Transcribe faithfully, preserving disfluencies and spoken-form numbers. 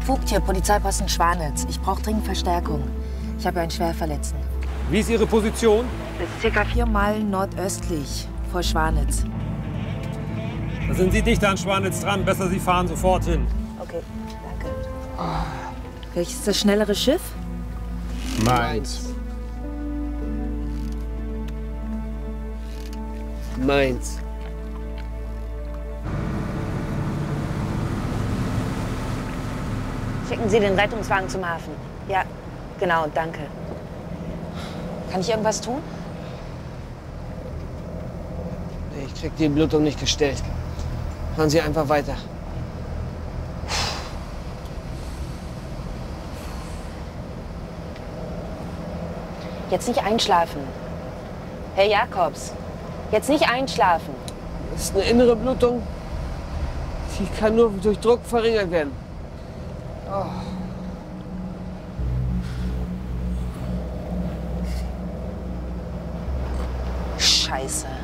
Vogt hier, Polizeiposten Schwanitz. Ich brauche dringend Verstärkung. Ich habe einen Schwerverletzten. Wie ist Ihre Position? Das ist circa vier Meilen nordöstlich vor Schwanitz. Da sind Sie dichter an Schwanitz dran. Besser, Sie fahren sofort hin. Okay, danke. Oh. Welches ist das schnellere Schiff? Mainz. Mainz. Schicken Sie den Rettungswagen zum Hafen. Ja, genau, danke. Kann ich irgendwas tun? Ich krieg die Blutung nicht gestillt. Fahren Sie einfach weiter. Jetzt nicht einschlafen. Herr Jakobs, jetzt nicht einschlafen. Das ist eine innere Blutung. Die kann nur durch Druck verringert werden. Oh. Scheiße.